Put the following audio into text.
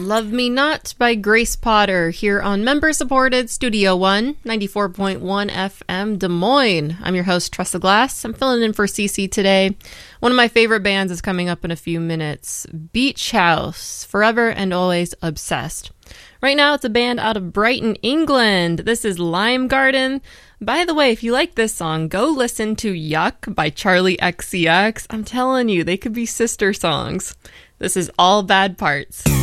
Love Me Not by Grace Potter here on member-supported Studio One, 94.1 FM, Des Moines. I'm your host, Tressa Glass. I'm filling in for Cece today. One of my favorite bands is coming up in a few minutes. Beach House, Forever and Always Obsessed. Right now, it's a band out of Brighton, England. This is Lime Garden. By the way, if you like this song, go listen to Yuck by Charlie XCX. I'm telling you, they could be sister songs. This is All Bad Parts.